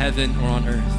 heaven or on earth.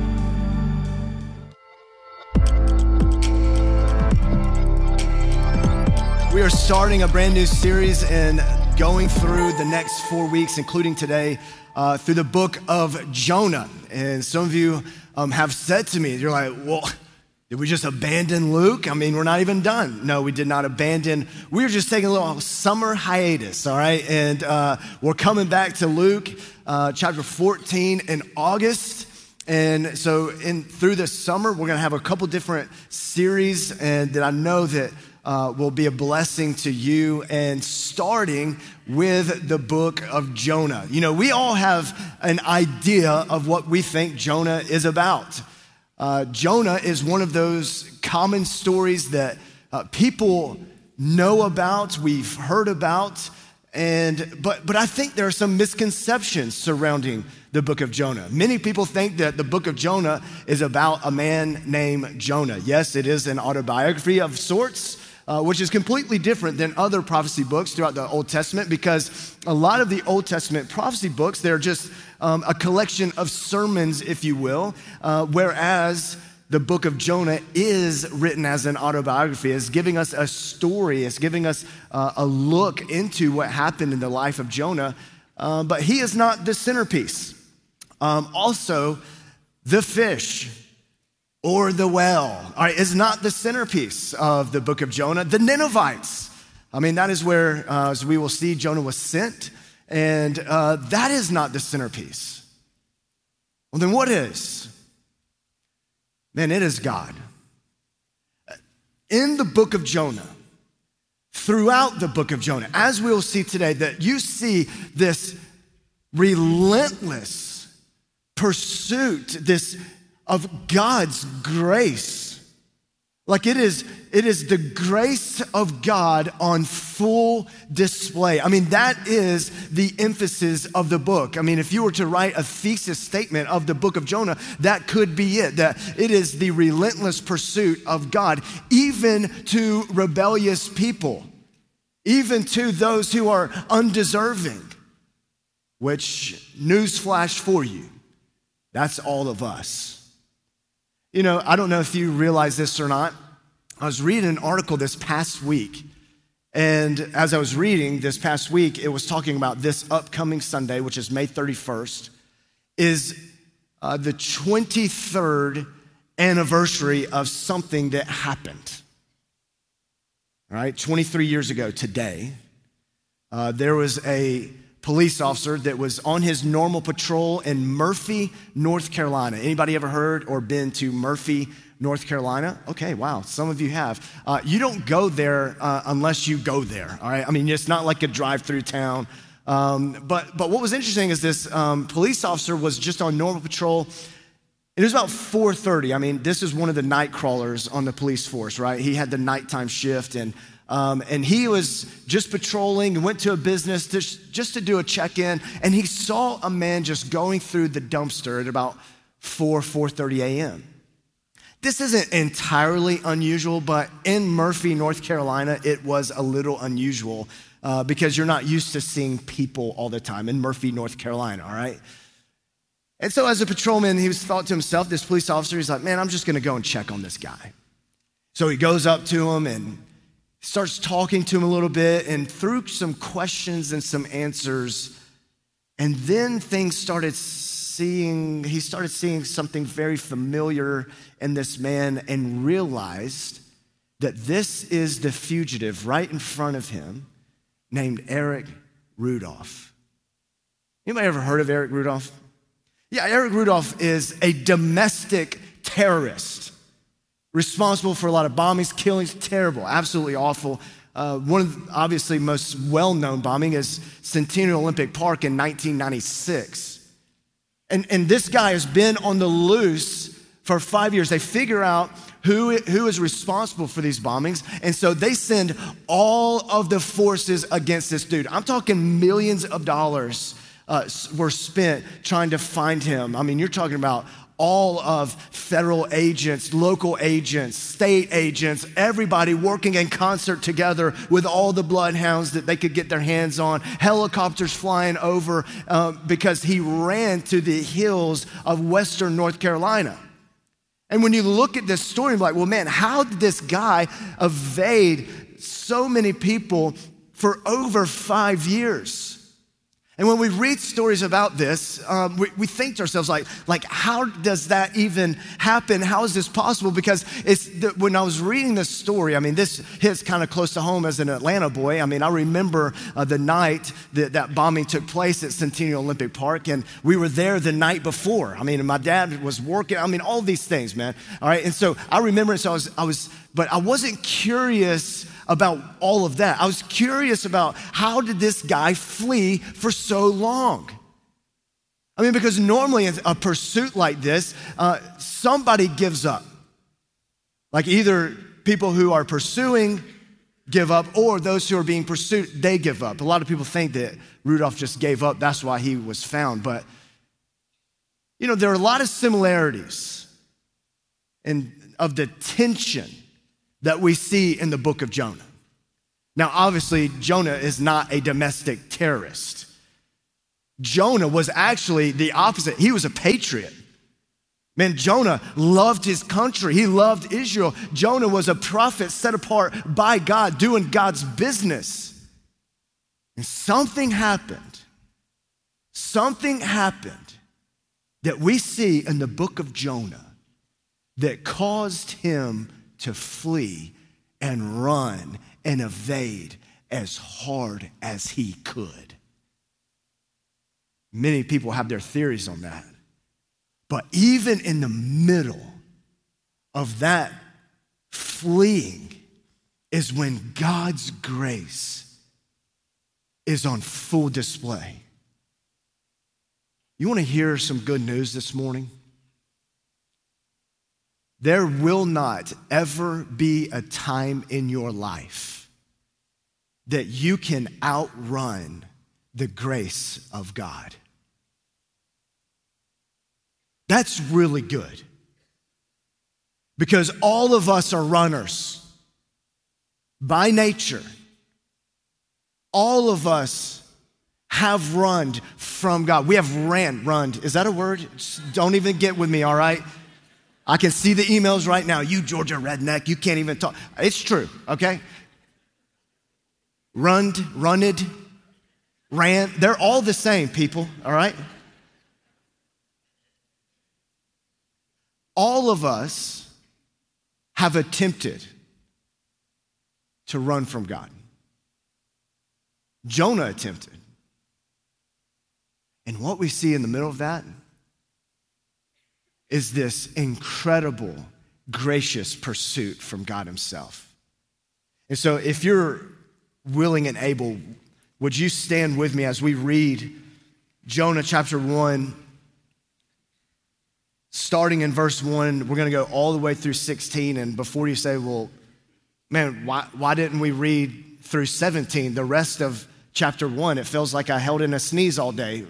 We are starting a brand new series and going through the next 4 weeks, including today, through the book of Jonah. And some of you have said to me, you're like, well, did we just abandon Luke? I mean, we're not even done. No, we did not abandon. We were just taking a little summer hiatus, all right? And we're coming back to Luke chapter 14 in August. And so through the summer, we're gonna have a couple different series and that I know that will be a blessing to you, and starting with the book of Jonah. You know, we all have an idea of what we think Jonah is about. Jonah is one of those common stories that people know about, we've heard about, but I think there are some misconceptions surrounding the book of Jonah. Many people think that the book of Jonah is about a man named Jonah. Yes, it is an autobiography of sorts, which is completely different than other prophecy books throughout the Old Testament, because a lot of the Old Testament prophecy books, they're just a collection of sermons, if you will, whereas the book of Jonah is written as an autobiography. It's giving us a story. It's giving us a look into what happened in the life of Jonah, but he is not the centerpiece. Also, the fish or the well, all right, is not the centerpiece of the book of Jonah. The Ninevites, I mean, that is where, as we will see, Jonah was sent, and that is not the centerpiece. Well, then what is? Man, it is God. In the book of Jonah, throughout the book of Jonah, as we will see today, that you see this relentless pursuit, of God's grace. Like it is the grace of God on full display. I mean, that is the emphasis of the book. I mean, if you were to write a thesis statement of the book of Jonah, that could be it, that it is the relentless pursuit of God, even to rebellious people, even to those who are undeserving, which, newsflash for you, that's all of us. You know, I don't know if you realize this or not. I was reading an article this past week, and as I was reading this past week, it was talking about this upcoming Sunday, which is May 31st, is the 23rd anniversary of something that happened. All right, 23 years ago today, there was a police officer that was on his normal patrol in Murphy, North Carolina. Anybody ever heard or been to Murphy, North Carolina? Okay, wow, some of you have. You don't go there unless you go there, all right? I mean, it's not like a drive-through town. But what was interesting is this police officer was just on normal patrol. It was about 4:30. I mean, this is one of the night crawlers on the police force, right? He had the nighttime shift, and he was just patrolling and went to a business just to do a check-in, and he saw a man just going through the dumpster at about 4:30 a.m. This isn't entirely unusual, but in Murphy, North Carolina, it was a little unusual because you're not used to seeing people all the time in Murphy, North Carolina, all right? And so as a patrolman, he thought to himself, this police officer, he's like, man, I'm just gonna go and check on this guy. So he goes up to him and starts talking to him a little bit, and through some questions and some answers, and then he started seeing something very familiar in this man, and realized that this is the fugitive right in front of him named Eric Rudolph. Anybody ever heard of Eric Rudolph? Yeah, Eric Rudolph is a domestic terrorist, responsible for a lot of bombings, killings, terrible, absolutely awful. One of the obviously most well-known bombing is Centennial Olympic Park in 1996. And this guy has been on the loose for 5 years. They figure out who is responsible for these bombings, and so they send all of the forces against this dude. I'm talking millions of dollars were spent trying to find him. I mean, you're talking about all of federal agents, local agents, state agents, everybody working in concert together with all the bloodhounds that they could get their hands on, helicopters flying over because he ran to the hills of western North Carolina. And when you look at this story, I'm like, well, man, how did this guy evade so many people for over 5 years? And when we read stories about this, we think to ourselves, like, how does that even happen? How is this possible? Because when I was reading this story, I mean, this hits kind of close to home as an Atlanta boy. I mean, I remember the night that bombing took place at Centennial Olympic Park, and we were there the night before. I mean, my dad was working. I mean, all these things, man. All right, and so I remember, so but I wasn't curious about all of that. I was curious about how did this guy flee for so long? I mean, because normally in a pursuit like this, somebody gives up. Like either people who are pursuing give up, or those who are being pursued, they give up. A lot of people think that Rudolph just gave up. That's why he was found. But, you know, there are a lot of similarities of the tension that we see in the book of Jonah. Now, obviously, Jonah is not a domestic terrorist. Jonah was actually the opposite. He was a patriot. Man, Jonah loved his country. He loved Israel. Jonah was a prophet set apart by God, doing God's business. And something happened. Something happened that we see in the book of Jonah that caused him to flee and run and evade as hard as he could. Many people have their theories on that. But even in the middle of that fleeing is when God's grace is on full display. You want to hear some good news this morning? There will not ever be a time in your life that you can outrun the grace of God. That's really good. Because all of us are runners by nature. All of us have run from God. We have run. Is that a word? Don't even get with me, all right? I can see the emails right now. You Georgia redneck, you can't even talk. It's true, okay? Runned, ran. They're all the same, people, all right? All of us have attempted to run from God. Jonah attempted. And what we see in the middle of that is this incredible, gracious pursuit from God himself. And so if you're willing and able, would you stand with me as we read Jonah chapter 1, starting in verse 1. We're going to go all the way through 16. And before you say, well, man, why didn't we read through 17, the rest of chapter 1? It feels like I held in a sneeze all day.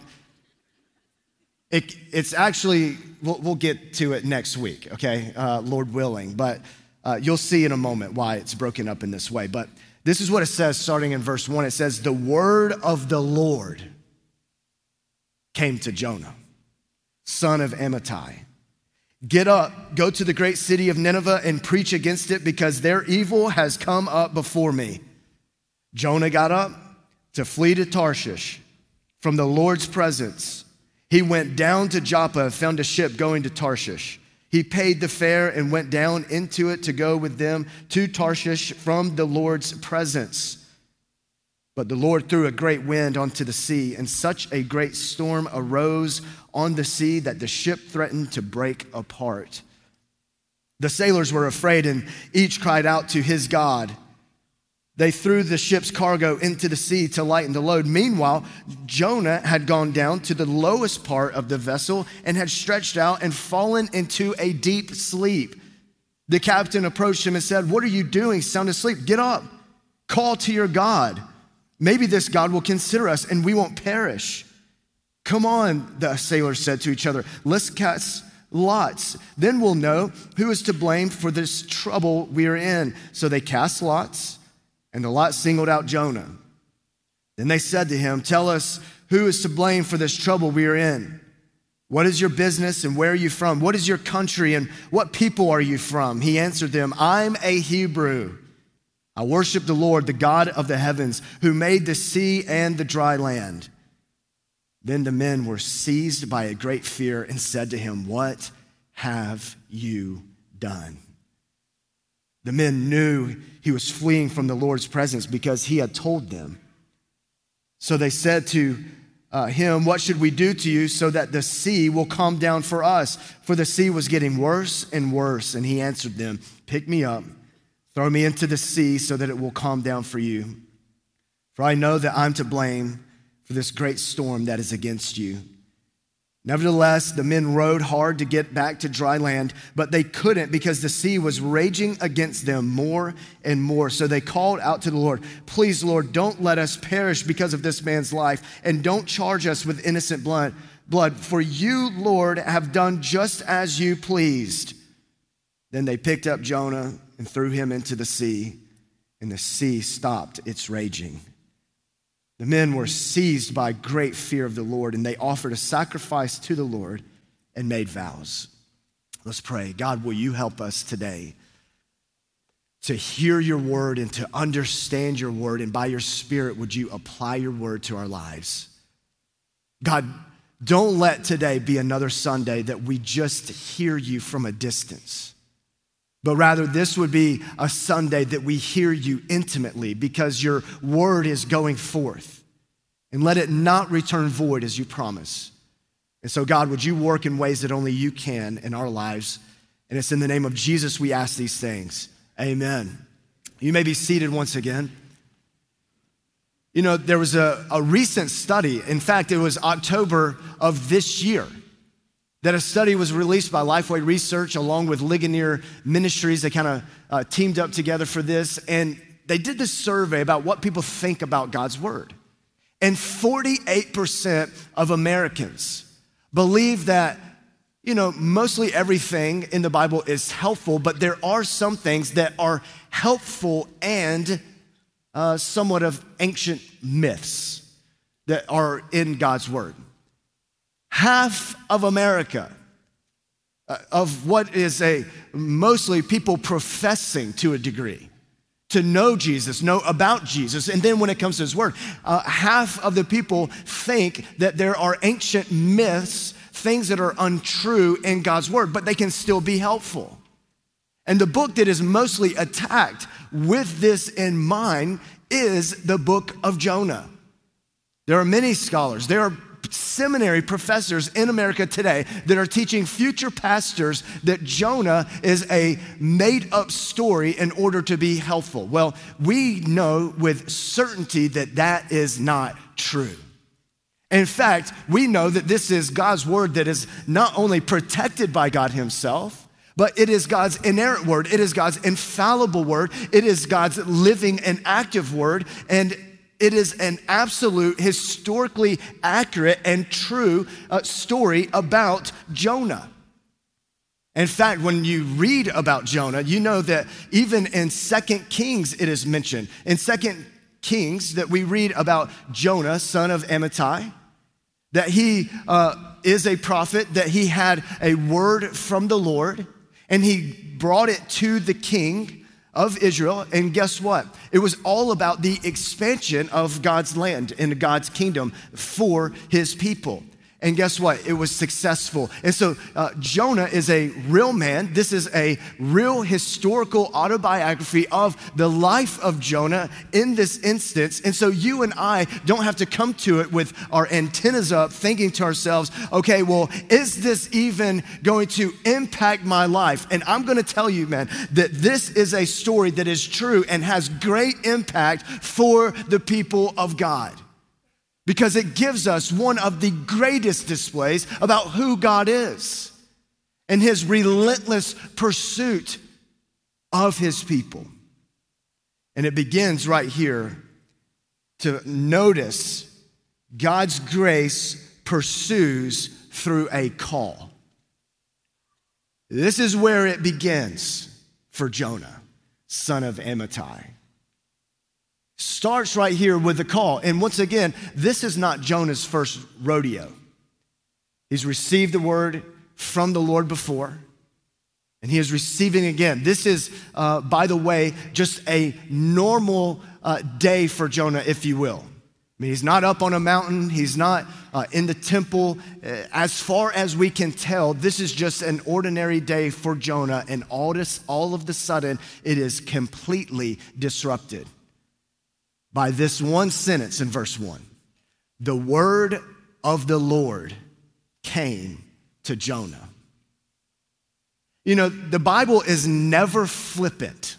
It's actually, we'll get to it next week, okay, Lord willing. But you'll see in a moment why it's broken up in this way. But this is what it says starting in verse 1. It says, the word of the Lord came to Jonah, son of Amittai. Get up, go to the great city of Nineveh and preach against it, because their evil has come up before me. Jonah got up to flee to Tarshish from the Lord's presence. He went down to Joppa and found a ship going to Tarshish. He paid the fare and went down into it to go with them to Tarshish from the Lord's presence. But the Lord threw a great wind onto the sea, and such a great storm arose on the sea that the ship threatened to break apart. The sailors were afraid, and each cried out to his God. They threw the ship's cargo into the sea to lighten the load. Meanwhile, Jonah had gone down to the lowest part of the vessel and had stretched out and fallen into a deep sleep. The captain approached him and said, "What are you doing, sound asleep? Get up, call to your God. Maybe this God will consider us and we won't perish." "Come on," the sailors said to each other, let's cast lots. Then we'll know who is to blame for this trouble we are in. So they cast lots, and the lot singled out Jonah. Then they said to him, tell us who is to blame for this trouble we are in. What is your business and where are you from? What is your country and what people are you from? He answered them, I'm a Hebrew. I worship the Lord, the God of the heavens, who made the sea and the dry land. Then the men were seized by a great fear and said to him, what have you done? The men knew he was fleeing from the Lord's presence because he had told them. So they said to him, what should we do to you so that the sea will calm down for us? For the sea was getting worse and worse. And he answered them, pick me up, throw me into the sea so that it will calm down for you. For I know that I'm to blame for this great storm that is against you. Nevertheless, the men rowed hard to get back to dry land, but they couldn't because the sea was raging against them more and more. So they called out to the Lord, please, Lord, don't let us perish because of this man's life, and don't charge us with innocent blood. For you, Lord, have done just as you pleased. Then they picked up Jonah and threw him into the sea, and the sea stopped its raging. The men were seized by great fear of the Lord, and they offered a sacrifice to the Lord and made vows. Let's pray. God, will you help us today to hear your word and to understand your word, and by your Spirit, would you apply your word to our lives? God, don't let today be another Sunday that we just hear you from a distance, but rather this would be a Sunday that we hear you intimately because your word is going forth. And let it not return void as you promise. And so God, would you work in ways that only you can in our lives? And it's in the name of Jesus we ask these things. Amen. You may be seated once again. You know, there was a recent study. In fact, it was October of this year that a study was released by Lifeway Research along with Ligonier Ministries. They kind of teamed up together for this, and they did this survey about what people think about God's word. And 48% of Americans believe that, you know, mostly everything in the Bible is helpful, but there are some things that are helpful and somewhat of ancient myths that are in God's word. Half of America, of what is mostly people professing to a degree to know Jesus, know about Jesus, and then when it comes to his word, half of the people think that there are ancient myths, things that are untrue in God's word, but they can still be helpful. And the book that is mostly attacked with this in mind is the book of Jonah. There are many scholars, there are seminary professors in America today that are teaching future pastors that Jonah is a made-up story in order to be helpful. Well, we know with certainty that that is not true. In fact, we know that this is God's word that is not only protected by God himself, but it is God's inerrant word. It is God's infallible word. It is God's living and active word. And it is an absolute, historically accurate and true story about Jonah. In fact, when you read about Jonah, you know that even in 2 Kings it is mentioned. In 2 Kings that we read about Jonah, son of Amittai, that he is a prophet, that he had a word from the Lord, and he brought it to the king of Israel, and guess what? It was all about the expansion of God's land and God's kingdom for his people. And guess what? It was successful. And so Jonah is a real man. This is a real historical autobiography of the life of Jonah in this instance. And so you and I don't have to come to it with our antennas up thinking to ourselves, okay, well, is this even going to impact my life? And I'm going to tell you, man, that this is a story that is true and has great impact for the people of God. Because it gives us one of the greatest displays about who God is and his relentless pursuit of his people. And it begins right here to notice God's grace pursues through a call. This is where it begins for Jonah, son of Amittai. Starts right here with the call. And once again, this is not Jonah's first rodeo. He's received the word from the Lord before, and he is receiving again. This is, by the way, just a normal day for Jonah, if you will. I mean, he's not up on a mountain. He's not in the temple. As far as we can tell, this is just an ordinary day for Jonah, and all of the sudden, it is completely disrupted by this one sentence in verse 1. The word of the Lord came to Jonah. You know, the Bible is never flippant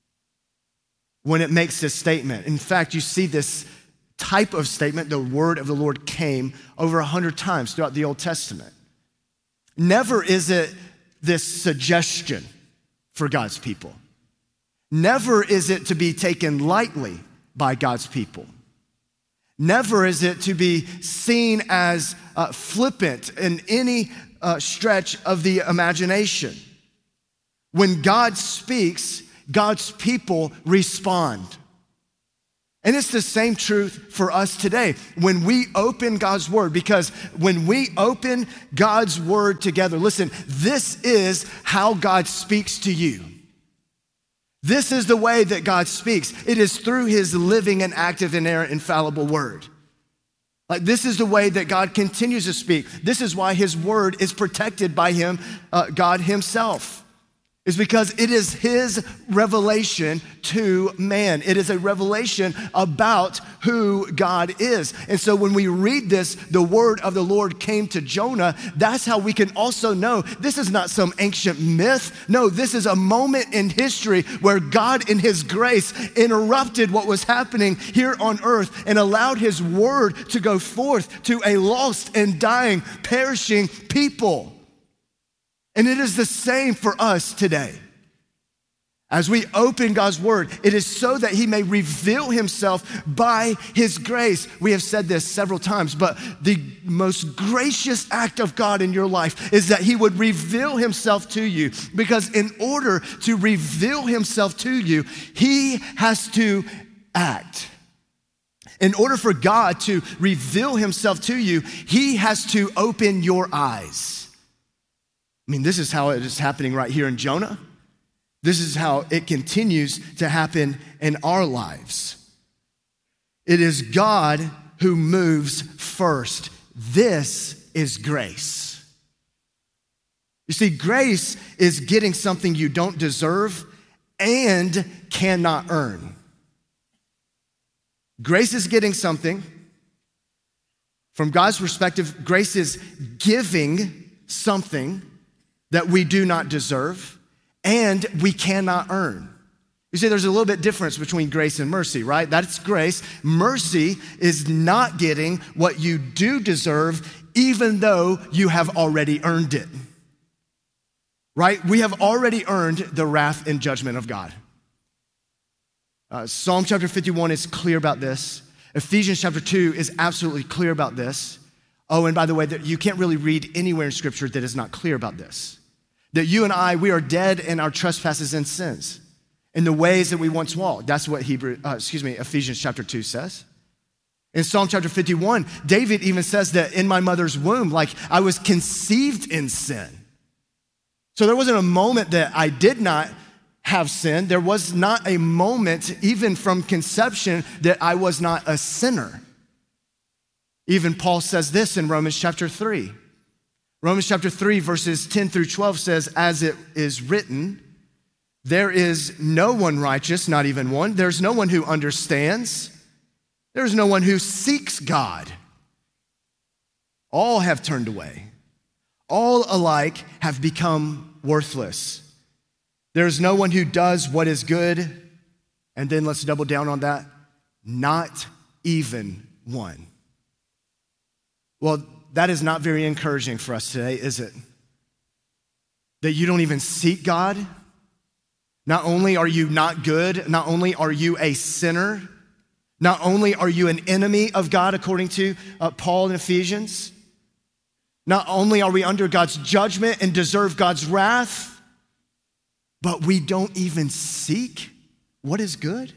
when it makes this statement. In fact, you see this type of statement, the word of the Lord came, over 100 times throughout the Old Testament. Never is it this suggestion for God's people. Never is it to be taken lightly by God's people. Never is it to be seen as flippant in any stretch of the imagination. When God speaks, God's people respond. And it's the same truth for us today. When we open God's word, because when we open God's word together, listen, this is how God speaks to you. This is the way that God speaks. It is through his living and active, inerrant, infallible word. Like, this is the way that God continues to speak. This is why his word is protected by him, God himself. Is because it is his revelation to man. It is a revelation about who God is. And so when we read this, the word of the Lord came to Jonah, that's how we can also know this is not some ancient myth. No, this is a moment in history where God in his grace interrupted what was happening here on earth and allowed his word to go forth to a lost and dying, perishing people. And it is the same for us today. As we open God's word, it is so that he may reveal himself by his grace. We have said this several times, but the most gracious act of God in your life is that he would reveal himself to you. Because in order to reveal himself to you, he has to act. In order for God to reveal himself to you, he has to open your eyes. I mean, this is how it is happening right here in Jonah. This is how it continues to happen in our lives. It is God who moves first. This is grace. You see, grace is getting something you don't deserve and cannot earn. Grace is getting something. From God's perspective, grace is giving something that we do not deserve and we cannot earn. You see, there's a little bit difference between grace and mercy, right? That's grace. Mercy is not getting what you do deserve, even though you have already earned it, right? We have already earned the wrath and judgment of God. Psalm chapter 51 is clear about this. Ephesians chapter 2 is absolutely clear about this. Oh, and by the way, you can't really read anywhere in Scripture that is not clear about this. That you and I, we are dead in our trespasses and sins, in the ways that we once walked. That's what Ephesians chapter 2 says. In Psalm chapter 51, David even says that in my mother's womb, like I was conceived in sin. So there wasn't a moment that I did not have sin. There was not a moment, even from conception, that I was not a sinner. Even Paul says this in Romans chapter 3. Romans chapter 3, verses 10 through 12 says, as it is written, there is no one righteous, not even one. There's no one who understands. There's no one who seeks God. All have turned away. All alike have become worthless. There's no one who does what is good. And then let's double down on that. Not even one. Well, that is not very encouraging for us today, is it? That you don't even seek God. Not only are you not good, not only are you a sinner, not only are you an enemy of God, according to Paul in Ephesians, Not only are we under God's judgment and deserve God's wrath, but we don't even seek what is good.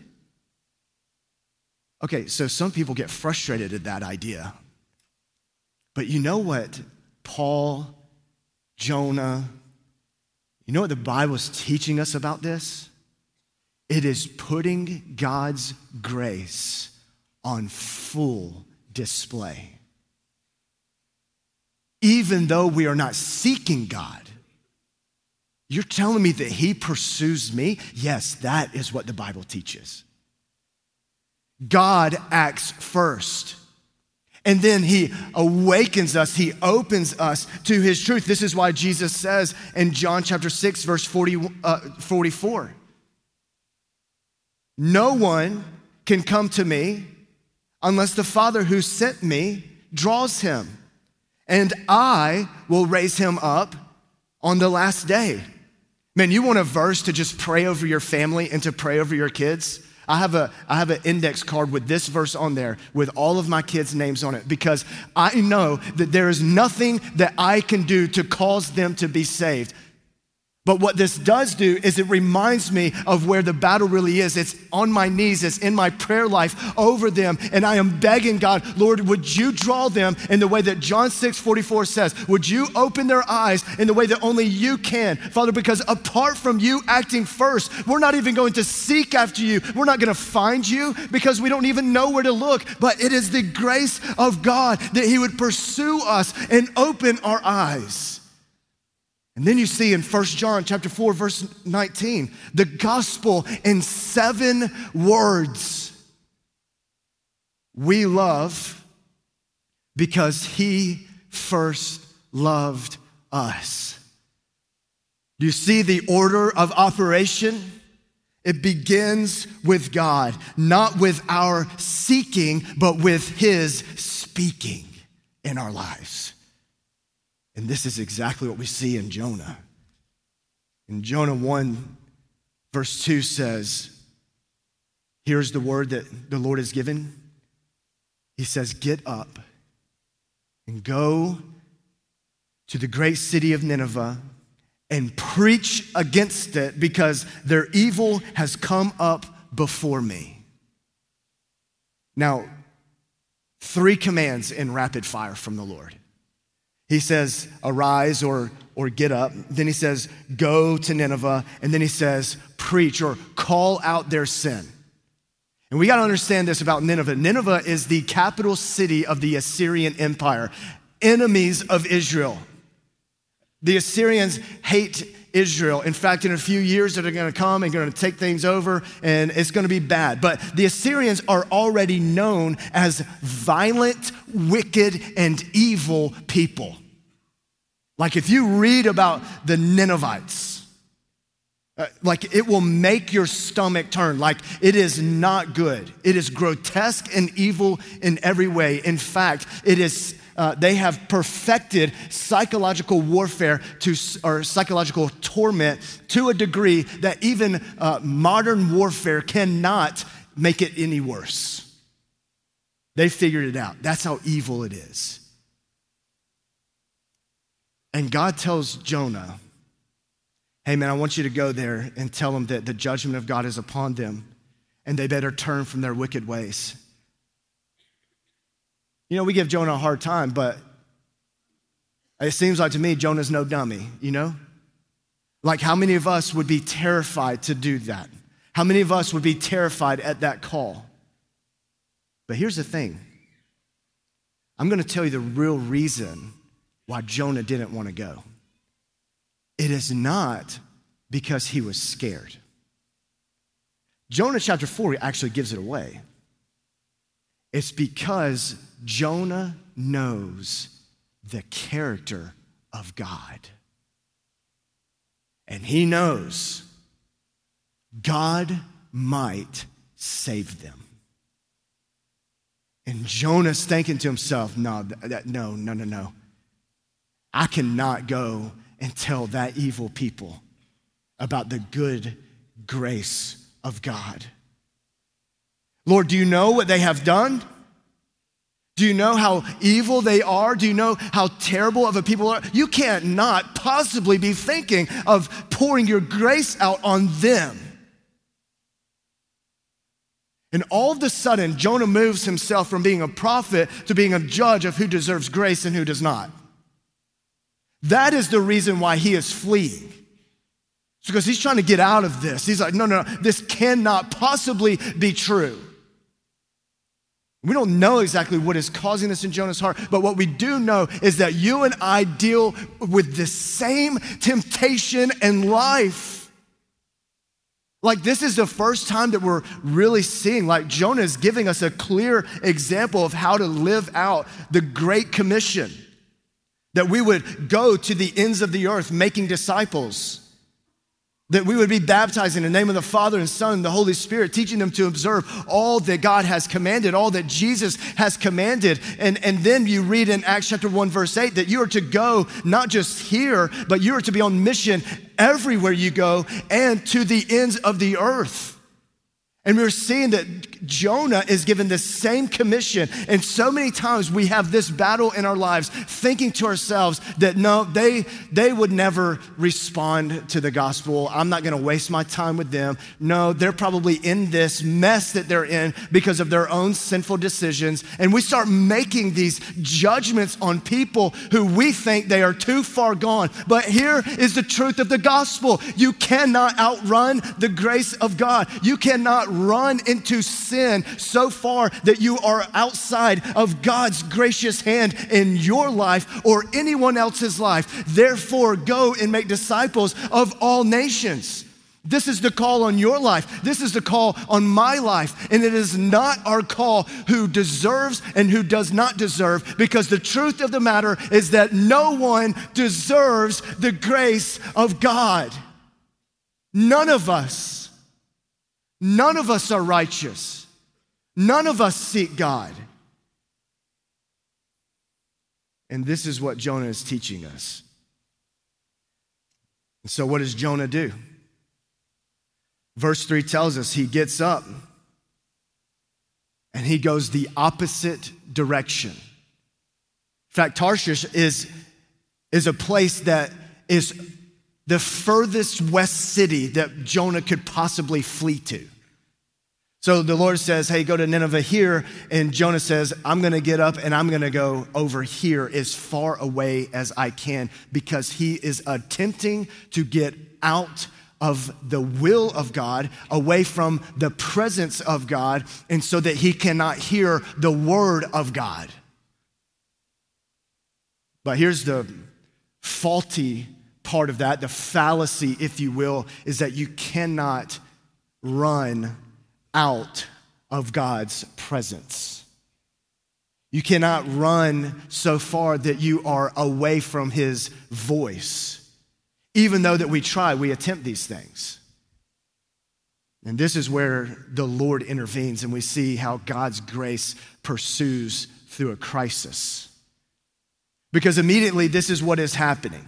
Okay, so some people get frustrated at that idea. But you know what Paul, Jonah, you know what the Bible is teaching us about this? It is putting God's grace on full display. Even though we are not seeking God, you're telling me that he pursues me? Yes, that is what the Bible teaches. God acts first. And then he awakens us, he opens us to his truth. This is why Jesus says in John chapter 6, verse 44, no one can come to me unless the Father who sent me draws him, and I will raise him up on the last day. Man, you want a verse to just pray over your family and to pray over your kids? I have an index card with this verse on there with all of my kids' names on it because I know that there is nothing that I can do to cause them to be saved. But what this does do is it reminds me of where the battle really is. It's on my knees, it's in my prayer life over them, and I am begging God, Lord, would you draw them in the way that John 6:44 says? Would you open their eyes in the way that only you can? Father, because apart from you acting first, we're not even going to seek after you. We're not going to find you because we don't even know where to look. But it is the grace of God that he would pursue us and open our eyes. And then you see in 1 John chapter 4, verse 19, the gospel in 7 words. We love because he first loved us. Do you see the order of operation? It begins with God, not with our seeking, but with his speaking in our lives. And this is exactly what we see in Jonah. In Jonah 1, verse 2 says, here's the word that the Lord has given. He says, get up and go to the great city of Nineveh and preach against it because their evil has come up before me. Now, 3 commands in rapid fire from the Lord. He says, arise or get up. Then he says, go to Nineveh. And then he says, preach or call out their sin. And we got to understand this about Nineveh. Nineveh is the capital city of the Assyrian Empire, enemies of Israel. The Assyrians hate Israel. In fact, in a few years, they're going to come and going to take things over, and it's going to be bad. But the Assyrians are already known as violent, wicked, and evil people. Like if you read about the Ninevites, like it will make your stomach turn. Like it is not good. It is grotesque and evil in every way. In fact, it is. They have perfected psychological warfare or psychological torment to a degree that even modern warfare cannot make it any worse. They figured it out. That's how evil it is. And God tells Jonah, hey man, I want you to go there and tell them that the judgment of God is upon them and they better turn from their wicked ways. You know, we give Jonah a hard time, but it seems like to me, Jonah's no dummy, you know? Like how many of us would be terrified to do that? How many of us would be terrified at that call? But here's the thing. I'm gonna tell you the real reason why Jonah didn't want to go. It is not because he was scared. Jonah chapter 4 actually gives it away. It's because Jonah knows the character of God. And he knows God might save them. And Jonah's thinking to himself, no. I cannot go and tell that evil people about the good grace of God. Lord, do you know what they have done? Do you know how evil they are? Do you know how terrible of a people are? You can't not possibly be thinking of pouring your grace out on them. And all of a sudden, Jonah moves himself from being a prophet to being a judge of who deserves grace and who does not. That is the reason why he is fleeing. It's because he's trying to get out of this. He's like, no, this cannot possibly be true. We don't know exactly what is causing this in Jonah's heart, but what we do know is that you and I deal with the same temptation in life. Like, this is the first time that we're really seeing, like, Jonah is giving us a clear example of how to live out the Great Commission. That we would go to the ends of the earth making disciples. That we would be baptized in the name of the Father and Son and the Holy Spirit, teaching them to observe all that God has commanded, all that Jesus has commanded. And then you read in Acts chapter 1, verse 8, that you are to go not just here, but you are to be on mission everywhere you go and to the ends of the earth. And we're seeing that Jonah is given the same commission. And so many times we have this battle in our lives thinking to ourselves that no, they would never respond to the gospel. I'm not gonna waste my time with them. No, they're probably in this mess that they're in because of their own sinful decisions. And we start making these judgments on people who we think they are too far gone. But here is the truth of the gospel. You cannot outrun the grace of God. You cannot run into sin so far that you are outside of God's gracious hand in your life or anyone else's life. Therefore, go and make disciples of all nations. This is the call on your life. This is the call on my life. And it is not our call who deserves and who does not deserve, because the truth of the matter is that no one deserves the grace of God. None of us. None of us are righteous. None of us seek God. And this is what Jonah is teaching us. And so what does Jonah do? Verse 3 tells us he gets up and he goes the opposite direction. In fact, Tarshish is a place that is the furthest west city that Jonah could possibly flee to. So the Lord says, hey, go to Nineveh here. And Jonah says, I'm gonna get up and I'm gonna go over here as far away as I can, because he is attempting to get out of the will of God, away from the presence of God, and so that he cannot hear the word of God. But here's the faulty part of that, the fallacy, if you will, is that you cannot run out of God's presence. You cannot run so far that you are away from his voice. Even though that we try, we attempt these things. And this is where the Lord intervenes, and we see how God's grace pursues through a crisis. Because immediately this is what is happening.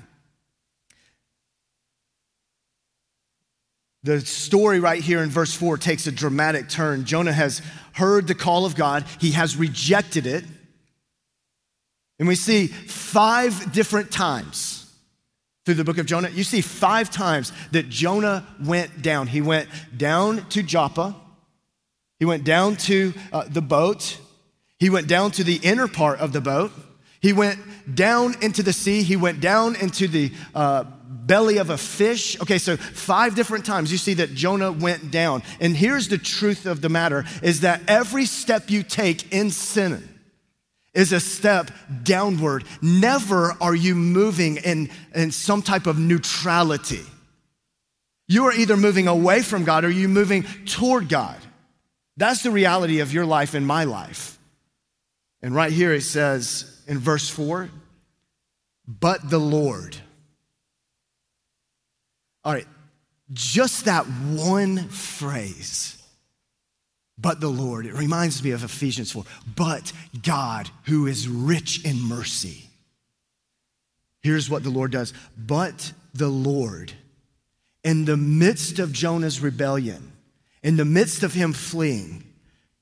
The story right here in verse 4 takes a dramatic turn. Jonah has heard the call of God. He has rejected it. And we see 5 different times through the book of Jonah. You see 5 times that Jonah went down. He went down to Joppa. He went down to the boat. He went down to the inner part of the boat. He went down into the sea. He went down into the belly of a fish. Okay, so 5 different times you see that Jonah went down. And here's the truth of the matter, is that every step you take in sin is a step downward. Never are you moving in some type of neutrality. You are either moving away from God or you're moving toward God. That's the reality of your life and my life. And right here it says in verse 4, but the Lord. All right, just that one phrase, but the Lord, it reminds me of Ephesians 4, but God who is rich in mercy. Here's what the Lord does. But the Lord, in the midst of Jonah's rebellion, in the midst of him fleeing,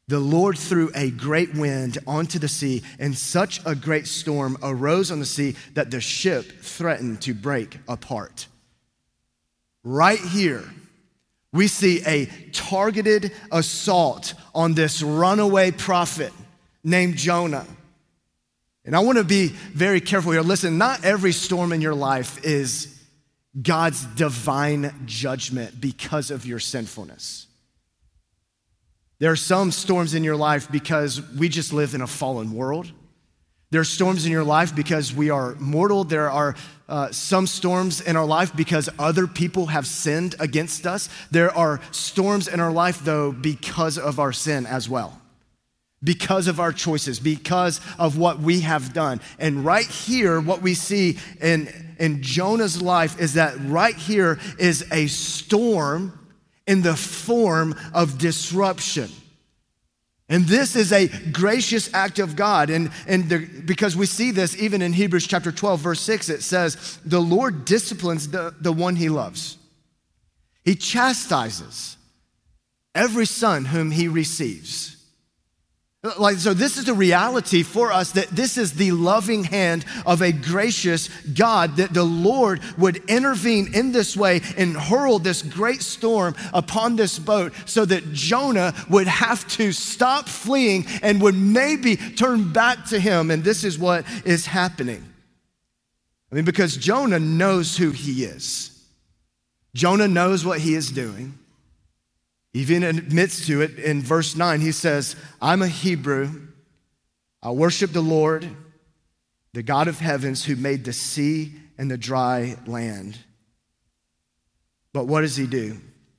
The Lord threw a great wind onto the sea, and such a great storm arose on the sea that the ship threatened to break apart. Right here, we see a targeted assault on this runaway prophet named Jonah. And I want to be very careful here. Listen, not every storm in your life is God's divine judgment because of your sinfulness. There are some storms in your life because we just live in a fallen world. There are storms in your life because we are mortal. There are some storms in our life because other people have sinned against us. There are storms in our life, though, because of our sin as well, because of our choices, because of what we have done. And right here, what we see in Jonah's life is that right here is a storm in the form of disruption. And this is a gracious act of God. Because we see this even in Hebrews chapter 12, verse 6, it says, the Lord disciplines the one he loves. He chastises every son whom he receives. So this is the reality for us, that this is the loving hand of a gracious God, that the Lord would intervene in this way and hurl this great storm upon this boat so that Jonah would have to stop fleeing and would maybe turn back to him. And this is what is happening. Because Jonah knows who he is. Jonah knows what he is doing. He even admits to it in verse 9. He says, I'm a Hebrew. I worship the Lord, the God of heavens, who made the sea and the dry land. But what does he do?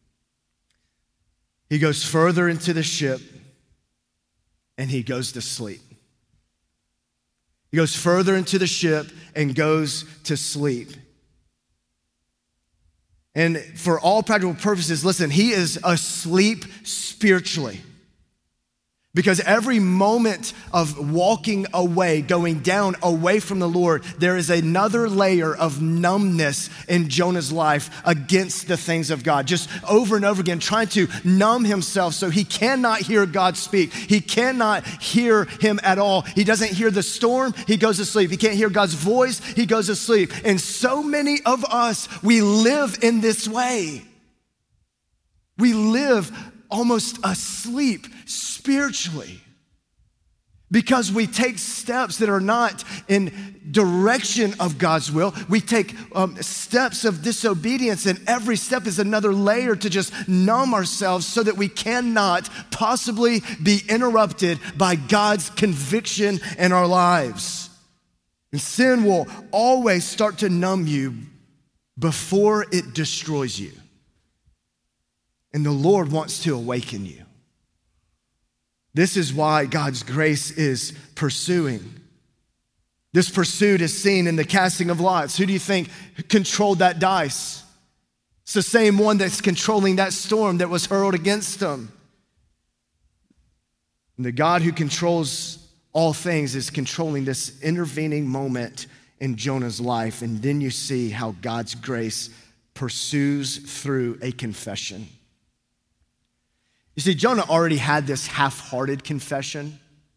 He goes further into the ship and he goes to sleep. He goes further into the ship and goes to sleep. And for all practical purposes, listen, he is asleep spiritually. Because every moment of walking away, going down away from the Lord, there is another layer of numbness in Jonah's life against the things of God. Just over and over again, trying to numb himself so he cannot hear God speak. He cannot hear him at all. He doesn't hear the storm, he goes to sleep. He can't hear God's voice, he goes to sleep. And so many of us, we live in this way. We live almost asleep spiritually because we take steps that are not in direction of God's will. We take steps of disobedience, and every step is another layer to just numb ourselves so that we cannot possibly be interrupted by God's conviction in our lives. And sin will always start to numb you before it destroys you. And the Lord wants to awaken you. This is why God's grace is pursuing. This pursuit is seen in the casting of lots. Who do you think controlled that dice? It's the same one that's controlling that storm that was hurled against him. And the God who controls all things is controlling this intervening moment in Jonah's life. And then you see how God's grace pursues through a confession. You see, Jonah already had this half-hearted confession.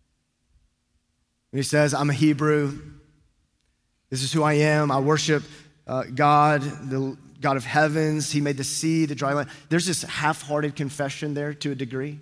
He says, I'm a Hebrew. This is who I am. I worship God, the God of heavens. He made the sea, the dry land. There's this half-hearted confession there to a degree.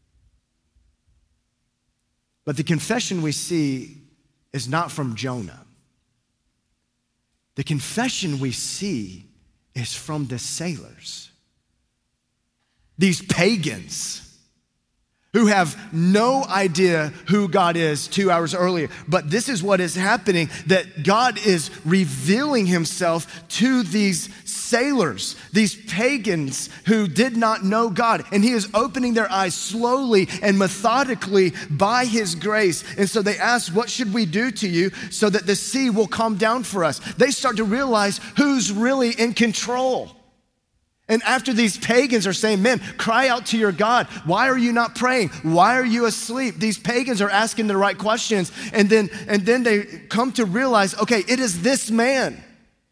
But the confession we see is not from Jonah. The confession we see is from the sailors. These pagans who have no idea who God is 2 hours earlier. But this is what is happening, that God is revealing himself to these sailors, these pagans who did not know God. And he is opening their eyes slowly and methodically by his grace. And so they ask, what should we do to you so that the sea will calm down for us? They start to realize who's really in control. And after these pagans are saying, man, cry out to your God. Why are you not praying? Why are you asleep? These pagans are asking the right questions. And then they come to realize, okay, it is this man.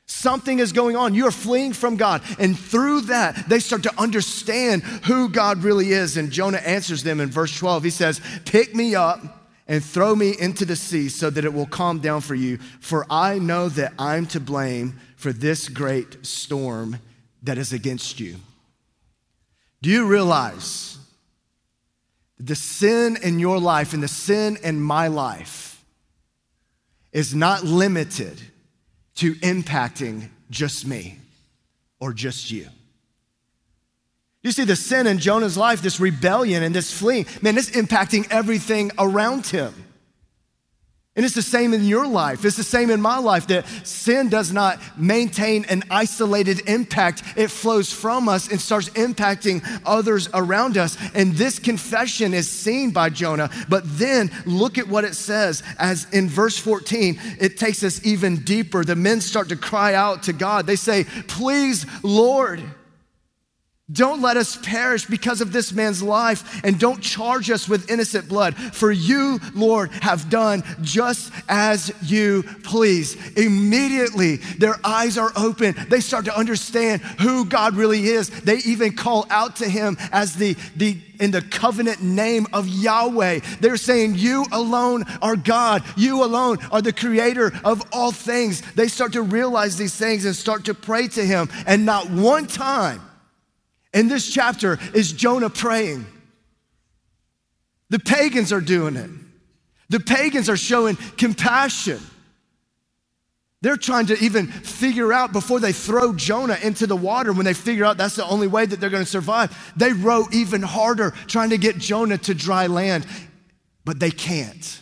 Something is going on. You are fleeing from God. And through that, they start to understand who God really is. And Jonah answers them in verse 12. He says, pick me up and throw me into the sea so that it will calm down for you. For I know that I'm to blame for this great storm that is against you. Do you realize the sin in your life and the sin in my life is not limited to impacting just me or just you? You see, the sin in Jonah's life, this rebellion and this fleeing, man, it's impacting everything around him. And it's the same in your life. It's the same in my life, that sin does not maintain an isolated impact. It flows from us and starts impacting others around us. And this confession is seen by Jonah. But then look at what it says. As in verse 14, it takes us even deeper. The men start to cry out to God. They say, please, Lord, don't let us perish because of this man's life, and don't charge us with innocent blood. For you, Lord, have done just as you please. Immediately, their eyes are open. They start to understand who God really is. They even call out to him as in the covenant name of Yahweh. They're saying, you alone are God. You alone are the creator of all things. They start to realize these things and start to pray to him. And not one time in this chapter is Jonah praying. The pagans are doing it. The pagans are showing compassion. They're trying to even figure out, before they throw Jonah into the water, when they figure out that's the only way that they're going to survive, they row even harder trying to get Jonah to dry land, but they can't.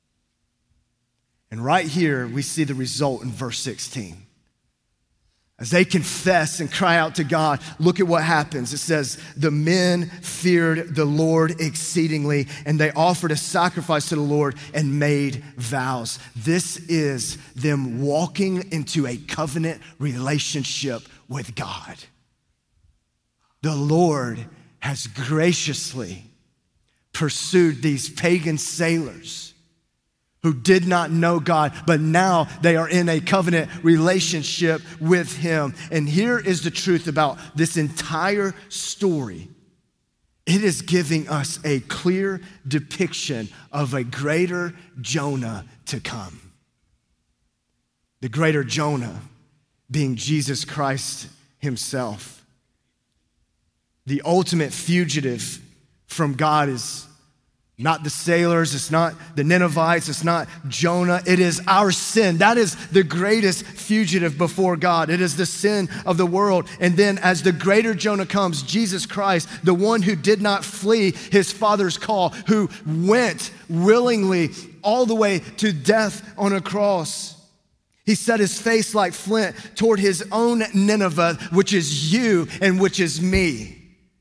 And right here, we see the result in verse 16. As they confess and cry out to God, look at what happens. It says, the men feared the Lord exceedingly, and they offered a sacrifice to the Lord and made vows. This is them walking into a covenant relationship with God. The Lord has graciously pursued these pagan sailors who did not know God, but now they are in a covenant relationship with him. And here is the truth about this entire story. It is giving us a clear depiction of a greater Jonah to come. The greater Jonah being Jesus Christ himself. The ultimate fugitive from God is not the sailors, it's not the Ninevites, it's not Jonah. It is our sin. That is the greatest fugitive before God. It is the sin of the world. And then as the greater Jonah comes, Jesus Christ, the one who did not flee his Father's call, who went willingly all the way to death on a cross. He set his face like flint toward his own Nineveh, which is you and which is me.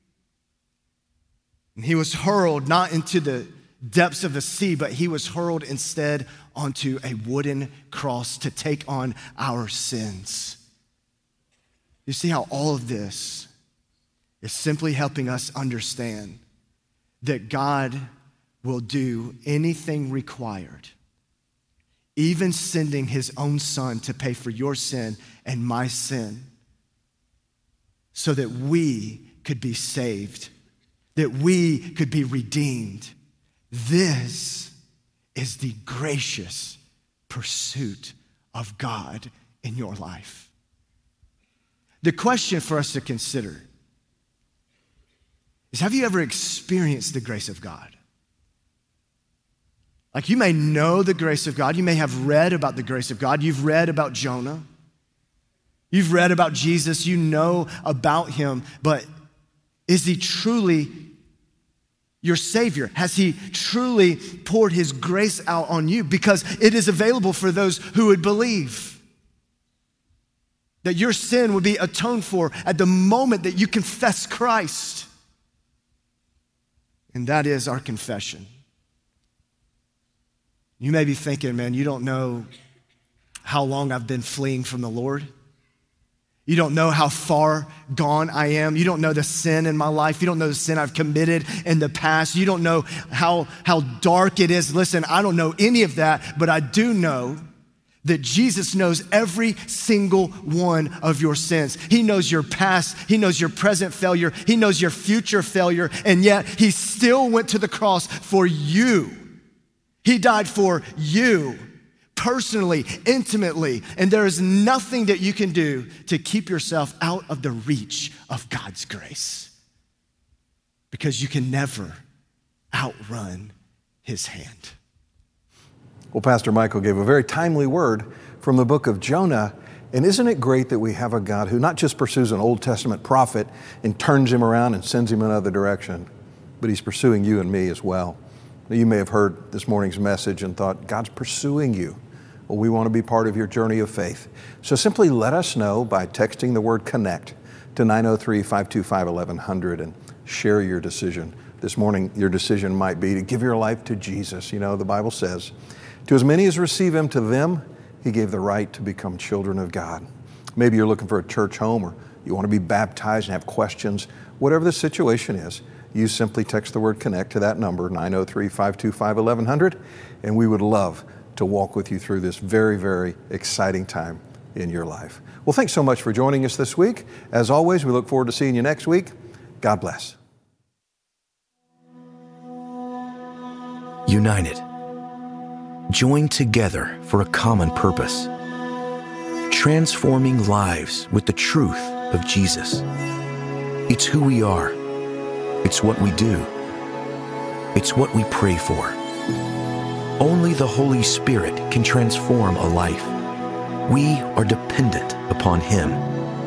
And he was hurled not into the depths of the sea, but he was hurled instead onto a wooden cross to take on our sins. You see how all of this is simply helping us understand that God will do anything required, even sending his own son to pay for your sin and my sin, so that we could be saved, that we could be redeemed. This is the gracious pursuit of God in your life. The question for us to consider is, have you ever experienced the grace of God? Like, you may know the grace of God. You may have read about the grace of God. You've read about Jonah. You've read about Jesus. You know about him. But is he truly your Savior? Has he truly poured his grace out on you? Because it is available for those who would believe. That your sin would be atoned for at the moment that you confess Christ. And that is our confession. You may be thinking, man, you don't know how long I've been fleeing from the Lord. You don't know how far gone I am. You don't know the sin in my life. You don't know the sin I've committed in the past. You don't know how dark it is. Listen, I don't know any of that, but I do know that Jesus knows every single one of your sins. He knows your past. He knows your present failure. He knows your future failure. And yet he still went to the cross for you. He died for you personally, intimately. And there is nothing that you can do to keep yourself out of the reach of God's grace, because you can never outrun his hand. Well, Pastor Michael gave a very timely word from the book of Jonah. And isn't it great that we have a God who not just pursues an Old Testament prophet and turns him around and sends him another direction, but he's pursuing you and me as well. Now, you may have heard this morning's message and thought, God's pursuing you. Well, we want to be part of your journey of faith. So simply let us know by texting the word CONNECT to 903-525-1100 and share your decision. This morning, your decision might be to give your life to Jesus. You know, the Bible says, to as many as receive him, to them he gave the right to become children of God. Maybe you're looking for a church home, or you want to be baptized and have questions. Whatever the situation is, you simply text the word CONNECT to that number, 903-525-1100, and we would love to walk with you through this very, very exciting time in your life. Well, thanks so much for joining us this week. As always, we look forward to seeing you next week. God bless. United. Joined together for a common purpose. Transforming lives with the truth of Jesus. It's who we are. It's what we do. It's what we pray for. Only the Holy Spirit can transform a life. We are dependent upon him.